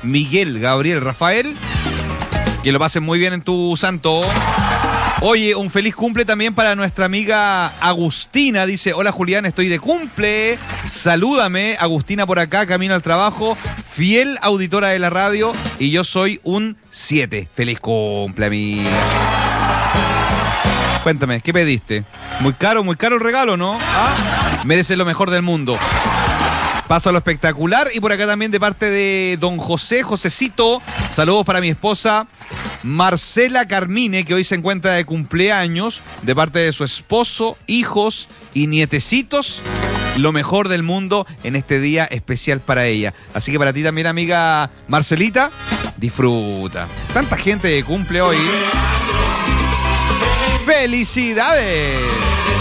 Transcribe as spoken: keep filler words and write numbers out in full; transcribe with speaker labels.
Speaker 1: Miguel, Gabriel, Rafael. Que lo pasen muy bien en tu santo. Oye, un feliz cumple también para nuestra amiga Agustina. Dice, hola Julián, estoy de cumple. Salúdame, Agustina por acá, camino al trabajo. Fiel auditora de la radio y yo soy un siete. Feliz cumple, amiga. Cuéntame, ¿qué pediste? Muy caro, muy caro el regalo, ¿no? ¿Ah? Merece lo mejor del mundo. Paso a lo espectacular y por acá también de parte de don José, Josecito. Saludos para mi esposa Marcela Carmine, que hoy se encuentra de cumpleaños, de parte de su esposo, hijos y nietecitos. Lo mejor del mundo en este día especial para ella. Así que para ti también, amiga Marcelita, disfruta. Tanta gente de cumple hoy. ¡Felicidades!